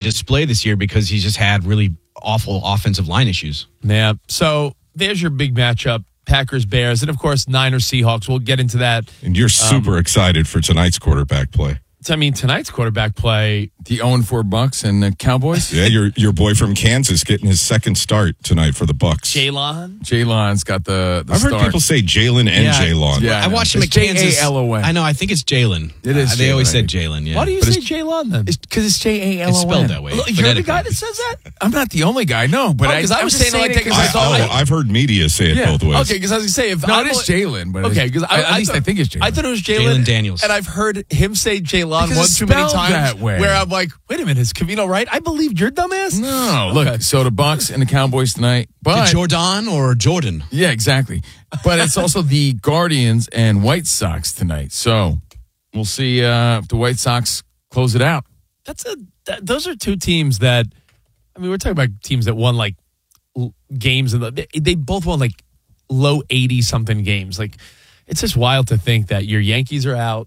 display this year because he's just had really awful offensive line issues. Yeah. So there's your big matchup. Packers, Bears, and of course, Niners, Seahawks. We'll get into that. And you're super excited for tonight's quarterback play. I mean, tonight's quarterback play. The 0-4 Bucks and the Cowboys? Yeah, your boy from Kansas getting his second start tonight for the Bucks. Jalen's got the I've start. heard people say Jalen and Jalon. Yeah, I watched him it's at Kansas. Jalon. I know. I think it's Jalen. It is. They always Jalen, said Jalen. Yeah. Why do you say Jalon then? Because it's Jalon. It's spelled that way. You're the guy that says that? I'm not the only guy, no. But because I was saying it like that because I thought. I've heard media say it both ways. Okay, because I was going to say, if No, it is Jalen. But okay, because at least I think it's Jalen. I thought it was Jalen Daniels. And I've heard him say Jalon Because one it's too many spelled times. that way. Where I'm like, wait a minute, is Covino right? I believed your dumbass. No, look. So the Bucks and the Cowboys tonight. But Jordan or Jordan? yeah, exactly. But it's also the Guardians and White Sox tonight. So we'll see if the White Sox close it out. Those are two teams that, I mean, we're talking about teams that won like games, and they both won like low 80-something games. Like, it's just wild to think that your Yankees are out,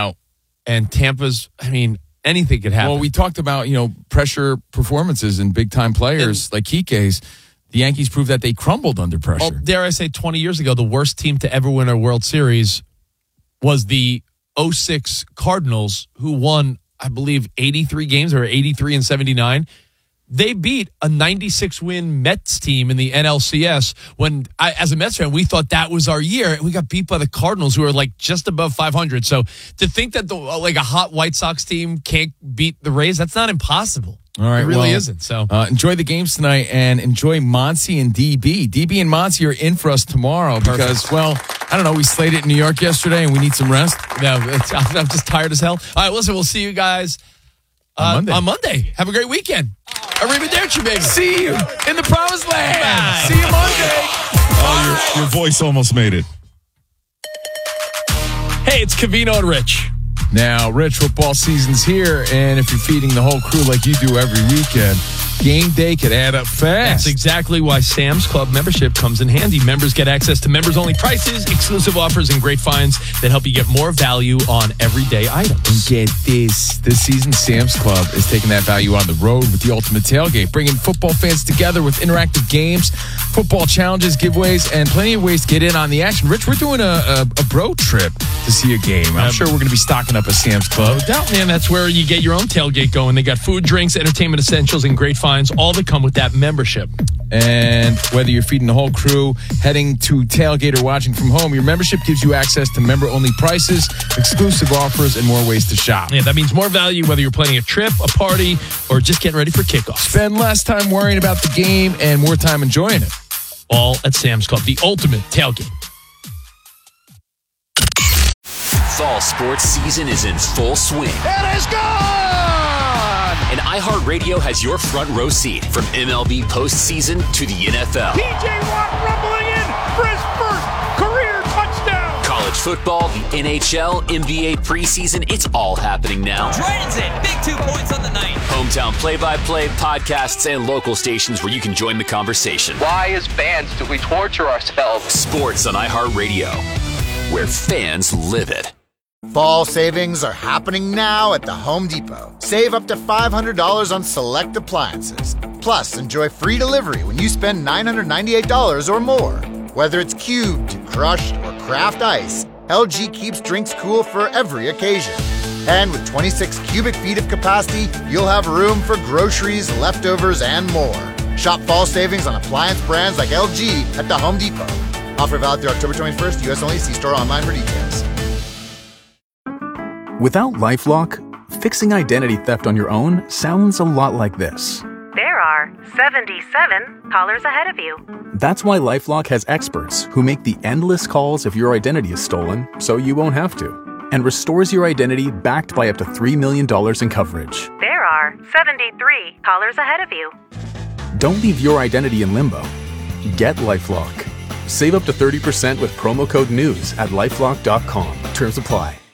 and Tampa's, I mean, anything could happen. Well, we talked about, pressure performances and big-time players like Kike's. The Yankees proved that they crumbled under pressure. Well, dare I say, 20 years ago, the worst team to ever win a World Series was the 06 Cardinals, who won, I believe, 83 games, or 83 and 79. They beat a 96-win Mets team in the NLCS when, as a Mets fan, we thought that was our year. And we got beat by the Cardinals, who are like just above 500. So to think that a hot White Sox team can't beat the Rays, that's not impossible. All right, it really isn't. So enjoy the games tonight and enjoy Monty and DB. DB and Monty are in for us tomorrow because, well, I don't know, we slayed it in New York yesterday and we need some rest. No, I'm just tired as hell. All right, listen, we'll see you guys on Monday. Have a great weekend. Arrivederci, baby. See you in the promised land. Bye. See you Monday. Oh, your voice almost made it. Hey, it's Covino and Rich. Now, Rich, football season's here, and if you're feeding the whole crew like you do every weekend, game day could add up fast. That's exactly why Sam's Club membership comes in handy. Members get access to members-only prices, exclusive offers, and great finds that help you get more value on everyday items. And get this. This season, Sam's Club is taking that value on the road with the Ultimate Tailgate, bringing football fans together with interactive games, football challenges, giveaways, and plenty of ways to get in on the action. Rich, we're doing a bro trip to see a game. I'm sure we're going to be stocking up at Sam's Club. No doubt, man. That's where you get your own tailgate going. They got food, drinks, entertainment essentials, and great finds, all that come with that membership. And whether you're feeding the whole crew, heading to tailgate, or watching from home, your membership gives you access to member-only prices, exclusive offers, and more ways to shop. Yeah, that means more value whether you're planning a trip, a party, or just getting ready for kickoff. Spend less time worrying about the game and more time enjoying it. All at Sam's Club, the ultimate tailgate. Fall sports season is in full swing. It is gone! And iHeartRadio has your front row seat from MLB postseason to the NFL. P.J. Watt rumbling in for his first career touchdown. College football, the NHL, NBA preseason, it's all happening now. Dragons in, big 2 points on the night. Hometown play-by-play, podcasts, and local stations where you can join the conversation. Why, as fans, do we torture ourselves? Sports on iHeartRadio, where fans live it. Fall savings are happening now at the Home Depot. Save up to $500 on select appliances. Plus, enjoy free delivery when you spend $998 or more. Whether it's cubed, crushed, or craft ice, LG keeps drinks cool for every occasion. And with 26 cubic feet of capacity, you'll have room for groceries, leftovers, and more. Shop fall savings on appliance brands like LG at the Home Depot. Offer valid through October 21st, U.S. only. See store online for details. Without LifeLock, fixing identity theft on your own sounds a lot like this. There are 77 callers ahead of you. That's why LifeLock has experts who make the endless calls if your identity is stolen, so you won't have to, and restores your identity backed by up to $3 million in coverage. There are 73 callers ahead of you. Don't leave your identity in limbo. Get LifeLock. Save up to 30% with promo code NEWS at LifeLock.com. Terms apply.